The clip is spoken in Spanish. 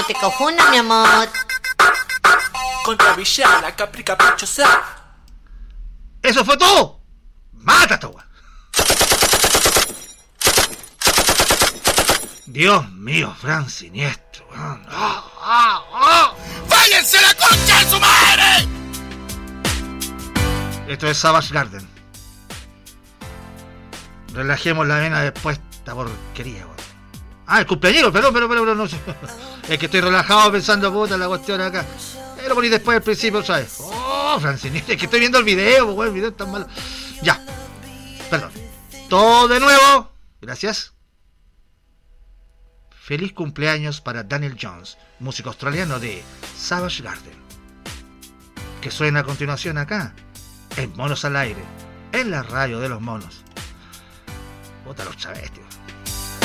te confundas, mi amor. Contra villana, capri caprichosa. ¡Eso fue todo! ¡Mátate, weón! Dios mío, Fran Siniestro, weón. ¡Váyanse a la concha de su madre! Esto es Savage Garden. Relajemos la vena después de esta porquería, weón. Ah, el cumpleañero, pero no sé. Es que estoy relajado pensando, puta, la cuestión acá. Lo poní después al principio, ¿sabes? Oh, Fran Siniestro, es que estoy viendo el video, weón, el video es tan malo. Ya, perdón. Todo de nuevo. Gracias. Feliz cumpleaños para Daniel Jones, músico australiano de Savage Garden, que suena a continuación acá, en Monos al Aire, en la radio de los monos. Puta los travestis.